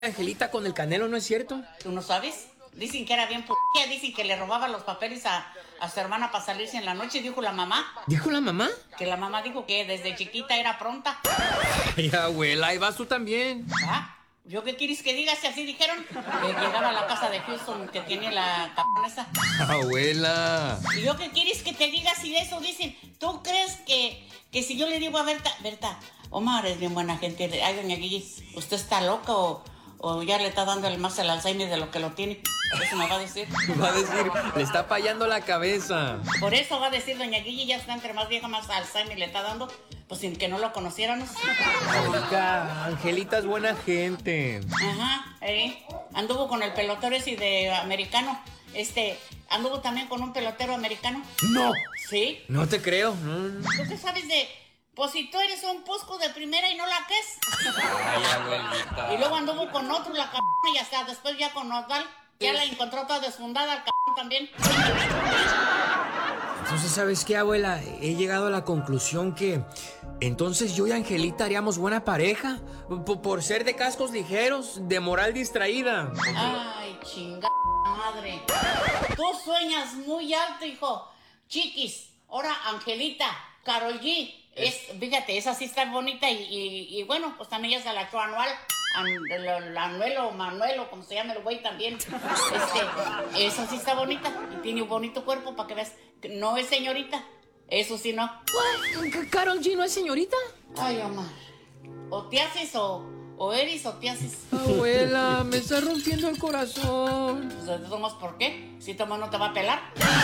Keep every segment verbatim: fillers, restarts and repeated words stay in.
Angelita con el Canelo, ¿no es cierto? ¿Tú no sabes? Dicen que era bien p***, dicen que le robaba los papeles a, a su hermana para salirse en la noche, dijo la mamá. ¿Dijo la mamá? Que la mamá dijo que desde chiquita era pronta. Ay, abuela, ahí vas tú también. ¿Ah? ¿Yo qué quieres que digas si así dijeron? Que llegaba a la casa de Houston que tiene la caponesa. Abuela. ¿Y yo qué quieres que te diga si de eso dicen? ¿Tú crees que, que si yo le digo a Berta, Berta, Omar es bien buena gente, ay, doña Guille, ¿usted está loca o, o ya le está dando el más el Alzheimer de lo que lo tiene? Eso me va a decir. Va a decir, le está fallando la cabeza. Por eso va a decir doña Guille, ya está entre más vieja, más Alzheimer le está dando, pues sin que no lo conociéramos. Oiga, Angelita es buena gente. Ajá, eh. Anduvo con el pelotero ese de americano. Este, anduvo también con un pelotero americano. No. ¿Sí? No te creo. No, no. ¿Tú qué sabes de...? Pues si tú eres un pusco de primera y no la que es. Ay, abuelita. Y luego anduvo con otro, la cabrona, y hasta después ya con Osval. Ya la encontró toda desfundada, el cabrón también. Entonces, ¿sabes qué, abuela? He llegado a la conclusión que entonces yo y Angelita haríamos buena pareja. P- por ser de cascos ligeros, de moral distraída. Ay, chingada madre. Tú sueñas muy alto, hijo. Chiquis, ahora Angelita, Karol G. Es, fíjate, esa sí está bonita y, y, y bueno, pues también ya se la echó anual. An, el, el Anuelo, Manuelo, como se llama el güey también. Este, esa sí está bonita y tiene un bonito cuerpo para que veas. No es señorita, eso sí no. ¿Qué? ¿Karol G no es señorita? Ay, Omar. O te haces o, o eres o te haces. Abuela, me está rompiendo el corazón. Pues de todos modos, ¿por qué? Si Tomás no te va a pelar.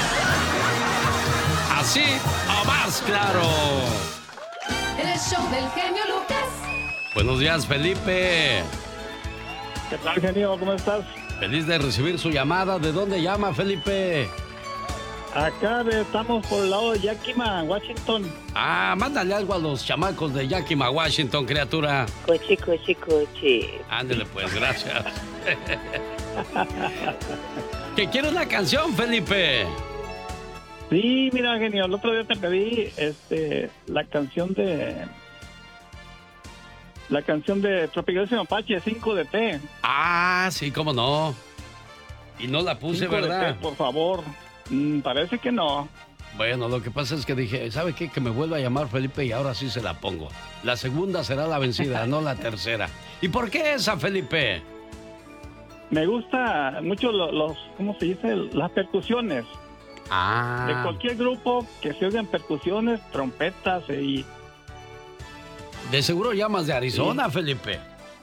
Así o más claro. El show del genio Lucas. Buenos días, Felipe. ¿Qué tal, genio? ¿Cómo estás? Feliz de recibir su llamada. ¿De dónde llama, Felipe? Acá de- estamos por el lado de Yakima, Washington. Ah, mándale algo a los chamacos de Yakima, Washington, criatura. Coche, coche, coche. Ándele pues, gracias. ¿Que quiere una canción, Felipe? Sí, mira, genio, el otro día te pedí este, la canción de... La canción de Tropicalísimo Apache, cinco de T. Ah, sí, cómo no. Y no la puse, cinco de ¿verdad? T, por favor. Mm, parece que no. Bueno, lo que pasa es que dije, ¿sabe qué? Que me vuelva a llamar Felipe y ahora sí se la pongo. La segunda será la vencida, no la tercera. ¿Y por qué esa, Felipe? Me gusta mucho lo- los, ¿cómo se dice? Las percusiones. Ah. De cualquier grupo que se oigan percusiones, trompetas y... De seguro llamas de Arizona, Felipe.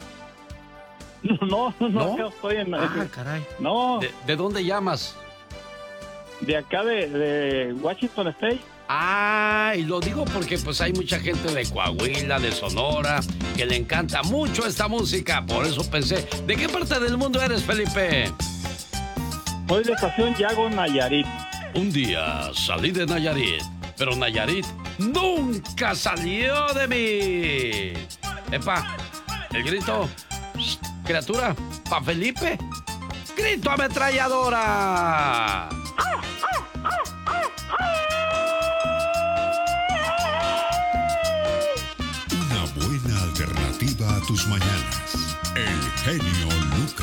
No, no, ¿No? acá estoy en... Ah, caray. No, ¿De, de dónde llamas? de acá de, de Washington State. Ah, y lo digo porque pues hay mucha gente de Coahuila, de Sonora, que le encanta mucho esta música. Por eso pensé, ¿de qué parte del mundo eres, Felipe? Soy de estación Yago, Nayarit. Un día salí de Nayarit, pero Nayarit nunca salió de mí. Epa, el grito, Shh, criatura, pa' Felipe. Grito ametralladora. Una buena alternativa a tus mañanas. El genio Lucas.